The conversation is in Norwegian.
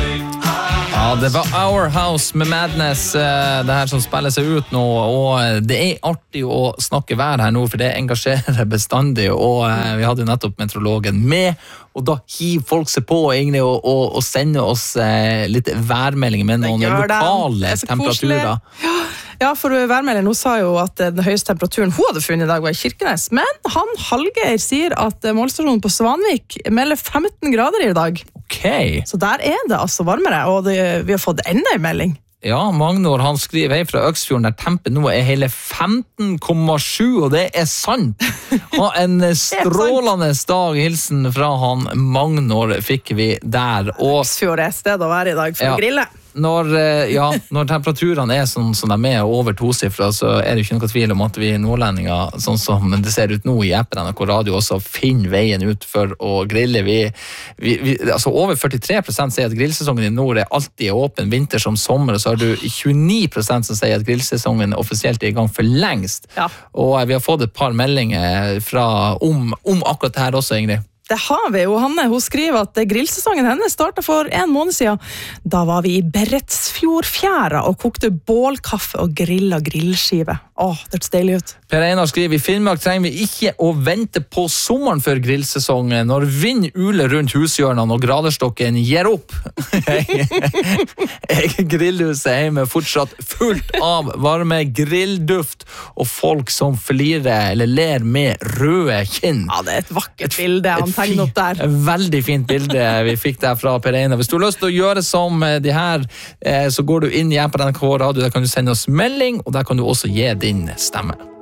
Ja, det var Our House med Madness, det her som spiller seg ut nå, og det artig å snakke vær her nå, for det engasjerer bestandig, og vi hadde jo nettopp meteorologen med, og da hiver folk seg på egentlig og sender oss litt værmeldinger med noen lokale temperaturer. Ja, for værmelderen hun sa jo at den høyeste temperaturen hun hadde funnet i dag var i Kirkenes, men han Hallgeir sier at målstasjonen på Svanvik melder 15 grader i dag. Okay. Så der det altså varmere, og vi har fått enda en melding. Ja, Magnor, han skriver hei fra Øksfjorden, der tempen nå hele 15,7, og det sant. Ha en strålende dag, hilsen fra han Magnor fikk vi der. Og Øksfjord sted å være i dag for å grille. Når temperaturene sånn som de over tosifra, så det ikke noe tvil om at vi nordlendinger, sånn som det ser ut nå i appen NRK Radio, også finner veien ut for å grille. Altså over 43% sier at grillsesongen i nord alltid åpen, vinter som sommer, og så har du 29% som sier at grillsesongen offisielt i gang for lengst. Ja. Og vi har fått et par meldinger om akkurat det her også, Ingrid. Det har vi jo. Hanne, hun skriver at grillsesongen hennes startet for 1 måned siden. Da var vi i Berettsfjordfjæra og kokte bålkaffe og grillet grillskive. Det deilig ut. Per Einar skriver, i Finnmark trenger vi ikke å vente på sommeren før grillsesongen, når vind uler rundt hushjørnene og graderstokken gir opp. Grillhuset hjemme fortsatt fullt av varme grillduft og folk som flirer eller ler med røde kinn. Ja, det et vakkert bilde han tegner opp der. Veldig fint bilde vi fikk der fra Per Einar. Hvis du har lyst til å gjøre som de her, så går du inn igjen på NRK Radio, der kan du sende oss melding, og der kan du også gi din stemme.